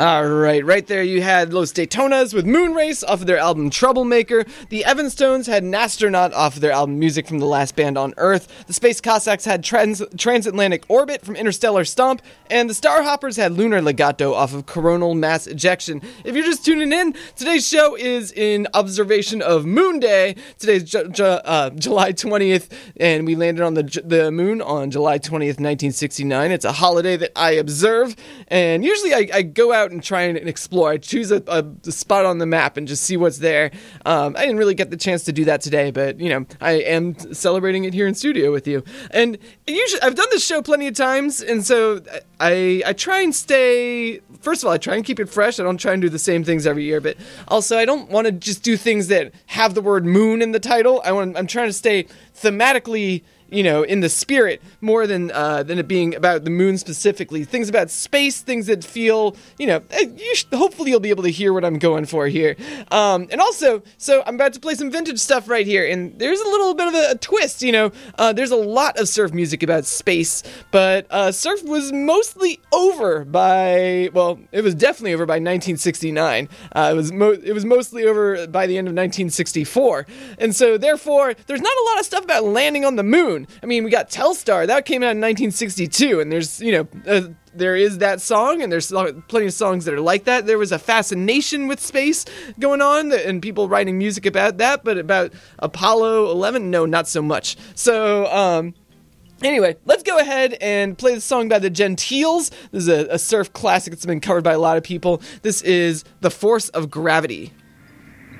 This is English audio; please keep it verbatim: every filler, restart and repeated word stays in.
All right, right there you had Los Daytonas with Moonrace off of their album Troublemaker. The Evanstones had An Astronaut off of their album Music from the Last Band on Earth. The Space Cossacks had Trans- Transatlantic Orbit from Interstellar Stomp. And the Starhoppers had Lunar Legato off of Coronal Mass Ejection. If you're just tuning in, today's show is in observation of Moon Day. Today's ju- ju- uh, July twentieth, and we landed on the, ju- the moon on July twentieth, nineteen sixty-nine. It's a holiday that I observe, and usually I, I go out and try and explore. I choose a, a, a spot on the map and just see what's there. Um, I didn't really get the chance to do that today, but, you know, I am celebrating it here in studio with you. And usually, I've done this show plenty of times, and so I I try and stay, first of all, I try and keep it fresh. I don't try and do the same things every year, but also I don't want to just do things that have the word moon in the title. I want, I'm trying to stay thematically, you know, in the spirit more than uh, than it being about the moon specifically. Things about space, things that feel, you know, you should, hopefully you'll be able to hear what I'm going for here. Um, and also, so I'm about to play some vintage stuff right here, and there's a little bit of a, a twist, you know. Uh, there's a lot of surf music about space, but uh, surf was mostly over by, well, it was definitely over by nineteen sixty-nine. Uh, it was mo- it was mostly over by the end of nineteen sixty-four. And so, therefore, there's not a lot of stuff about landing on the moon. I mean, we got Telstar, that came out in nineteen sixty-two, and there's, you know, uh, there is that song, and there's plenty of songs that are like that. There was a fascination with space going on, and people writing music about that, but about Apollo eleven, no, not so much. So, um... Anyway, let's go ahead and play the song by the Gentiles. This is a, a surf classic that's been covered by a lot of people. This is The Force of Gravity.